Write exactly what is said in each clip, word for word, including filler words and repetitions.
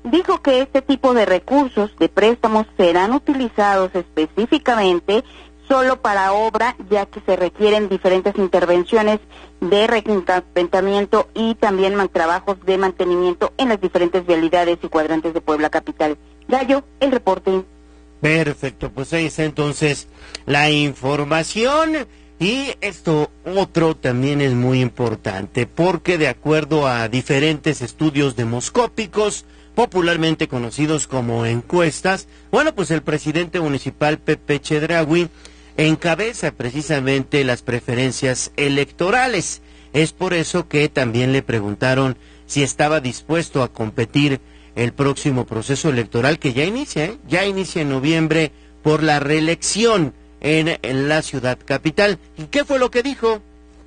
dijo que este tipo de recursos de préstamos serán utilizados específicamente solo para obra, ya que se requieren diferentes intervenciones de reencantamiento y también man, trabajos de mantenimiento en las diferentes vialidades y cuadrantes de Puebla capital. Gallo, el reporte. Perfecto, pues ahí está entonces la información. Y esto otro también es muy importante, porque de acuerdo a diferentes estudios demoscópicos, popularmente conocidos como encuestas, bueno, pues el presidente municipal Pepe Chedraui encabeza precisamente las preferencias electorales. Es por eso que también le preguntaron si estaba dispuesto a competir el próximo proceso electoral que ya inicia, ¿eh? ya inicia en noviembre por la reelección en, en la ciudad capital. ¿Y qué fue lo que dijo?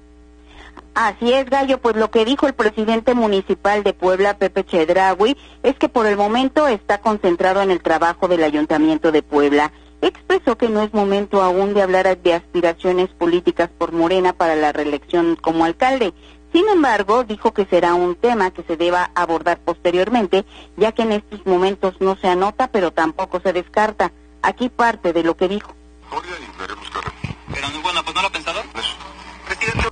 Así es, Gallo, pues lo que dijo el presidente municipal de Puebla, Pepe Chedraui, es que por el momento está concentrado en el trabajo del Ayuntamiento de Puebla. Expresó que no es momento aún de hablar de aspiraciones políticas por Morena para la reelección como alcalde. Sin embargo, dijo que será un tema que se deba abordar posteriormente, ya que en estos momentos no se anota, pero tampoco se descarta. Aquí parte de lo que dijo. Pero bueno, pues no lo ha pensado. Presidente.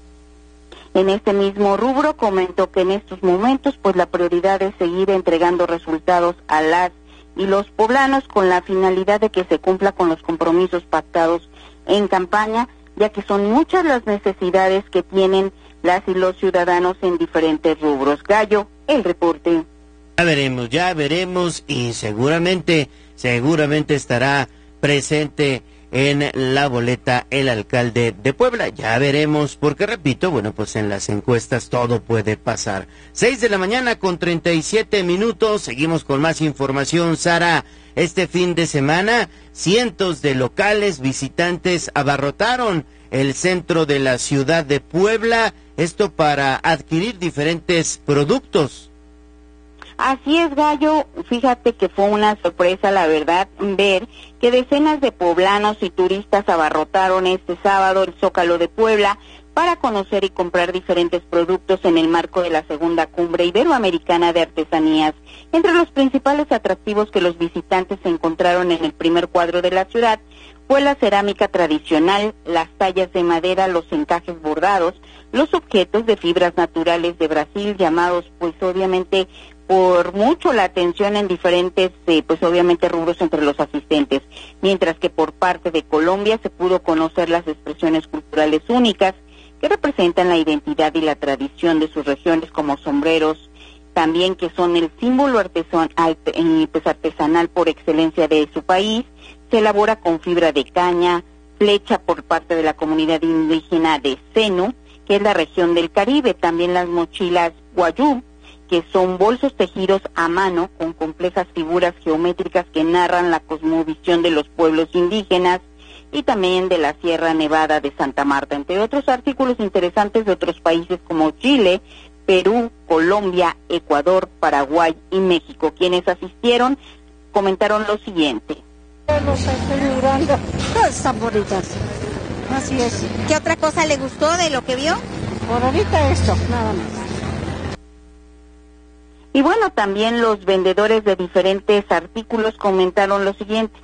En este mismo rubro comentó que en estos momentos pues la prioridad es seguir entregando resultados a las y los poblanos con la finalidad de que se cumpla con los compromisos pactados en campaña, ya que son muchas las necesidades que tienen las y los ciudadanos en diferentes rubros. Gallo, el reporte. Ya veremos, ya veremos y seguramente, seguramente estará presente en la boleta el alcalde de Puebla. Ya veremos, porque repito, bueno, pues en las encuestas todo puede pasar. Seis de la mañana con treinta y siete minutos, seguimos con más información. Sara, este fin de semana, cientos de locales visitantes abarrotaron el centro de la ciudad de Puebla, esto para adquirir diferentes productos. Así es, Gallo, fíjate que fue una sorpresa, la verdad, ver que decenas de poblanos y turistas abarrotaron este sábado el Zócalo de Puebla para conocer y comprar diferentes productos en el marco de la segunda cumbre iberoamericana de artesanías. Entre los principales atractivos que los visitantes encontraron en el primer cuadro de la ciudad fue la cerámica tradicional, las tallas de madera, los encajes bordados, los objetos de fibras naturales de Brasil, llamados pues obviamente por mucho la atención en diferentes, eh, pues obviamente rubros entre los asistentes, mientras que por parte de Colombia se pudo conocer las expresiones culturales únicas que representan la identidad y la tradición de sus regiones, como sombreros, también que son el símbolo artesan, eh, pues artesanal por excelencia de su país. Se elabora con fibra de caña, flecha por parte de la comunidad indígena de Senu, que es la región del Caribe, también las mochilas guayú, que son bolsos tejidos a mano con complejas figuras geométricas que narran la cosmovisión de los pueblos indígenas y también de la Sierra Nevada de Santa Marta, entre otros artículos interesantes de otros países como Chile, Perú, Colombia, Ecuador, Paraguay y México. Quienes asistieron comentaron lo siguiente. Los estoy mirando, están bonitas. Así es. ¿Qué otra cosa le gustó de lo que vio? Por ahorita esto, nada más. Y bueno, también los vendedores de diferentes artículos comentaron lo siguiente.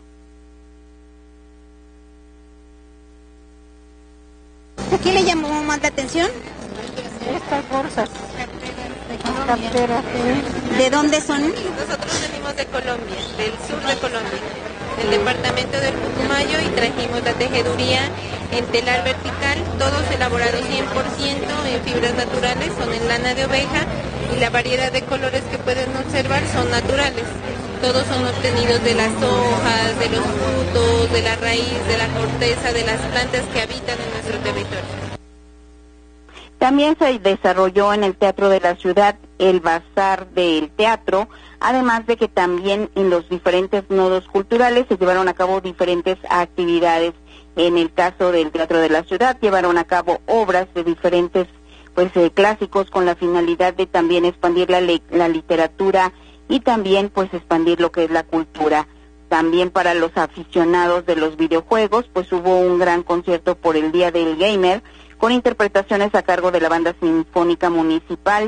¿Qué le llamó más la atención? Estas bolsas. Carteras. ¿De dónde son? Nosotros venimos de Colombia, del sur de Colombia, del departamento del Putumayo, y trajimos la tejeduría en telar vertical, todos elaborados cien por ciento en fibras naturales, son en lana de oveja, y la variedad de colores que pueden observar son naturales. Todos son obtenidos de las hojas, de los frutos, de la raíz, de la corteza, de las plantas que habitan en nuestro territorio. También se desarrolló en el Teatro de la Ciudad el Bazar del Teatro, además de que también en los diferentes nodos culturales se llevaron a cabo diferentes actividades. En el caso del Teatro de la Ciudad llevaron a cabo obras de diferentes pues eh, clásicos con la finalidad de también expandir la, le la literatura y también pues expandir lo que es la cultura. También para los aficionados de los videojuegos pues hubo un gran concierto por el Día del Gamer, con interpretaciones a cargo de la Banda Sinfónica Municipal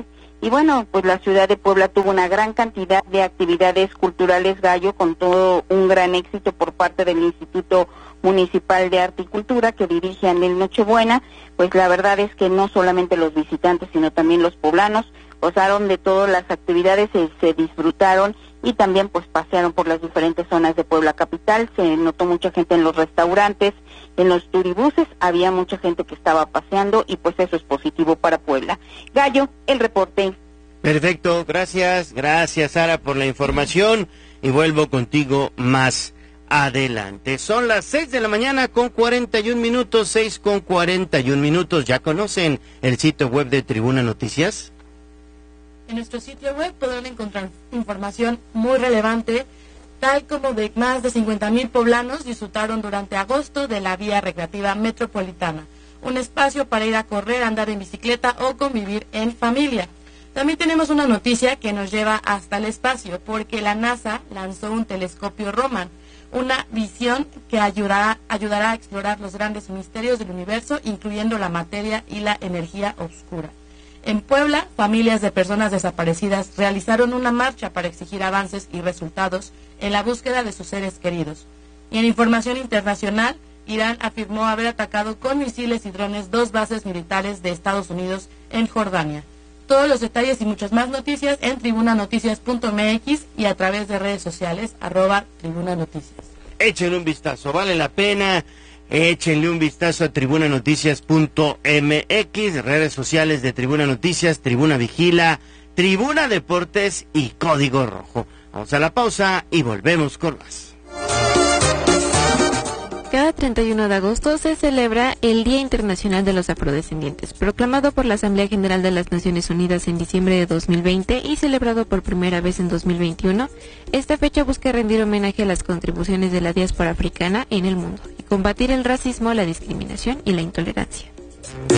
Y bueno, pues la ciudad de Puebla tuvo una gran cantidad de actividades culturales, Gallo, con todo un gran éxito por parte del Instituto Municipal de Arte y Cultura que dirige Anel Nochebuena. Pues la verdad es que no solamente los visitantes, sino también los poblanos gozaron de todas las actividades, se, se disfrutaron y también pues pasearon por las diferentes zonas de Puebla capital. Se notó mucha gente en los restaurantes, en los turibuses, había mucha gente que estaba paseando y pues eso es positivo para Puebla. Gallo, el reporte. Perfecto, gracias, gracias Sara por la información y vuelvo contigo más adelante. Son las seis de la mañana con cuarenta y un minutos, seis con cuarenta y un minutos. ¿Ya conocen el sitio web de Tribuna Noticias? En nuestro sitio web podrán encontrar información muy relevante, tal como de más de cincuenta mil poblanos disfrutaron durante agosto de la vía recreativa metropolitana, un espacio para ir a correr, andar en bicicleta o convivir en familia. También tenemos una noticia que nos lleva hasta el espacio, porque la NASA lanzó un telescopio Roman, una visión que ayudará, ayudará a explorar los grandes misterios del universo, incluyendo la materia y la energía oscura. En Puebla, familias de personas desaparecidas realizaron una marcha para exigir avances y resultados en la búsqueda de sus seres queridos. Y en información internacional, Irán afirmó haber atacado con misiles y drones dos bases militares de Estados Unidos en Jordania. Todos los detalles y muchas más noticias en tribuna noticias punto m x y a través de redes sociales, arroba Tribuna Noticias. Échenle un vistazo, vale la pena. Échenle un vistazo a tribuna noticias punto m x, redes sociales de Tribuna Noticias, Tribuna Vigila, Tribuna Deportes y Código Rojo. Vamos a la pausa y volvemos con más. Cada treinta y uno de agosto se celebra el Día Internacional de los Afrodescendientes, proclamado por la Asamblea General de las Naciones Unidas en diciembre de dos mil veinte y celebrado por primera vez en dos mil veintiuno. Esta fecha busca rendir homenaje a las contribuciones de la diáspora africana en el mundo y combatir el racismo, la discriminación y la intolerancia.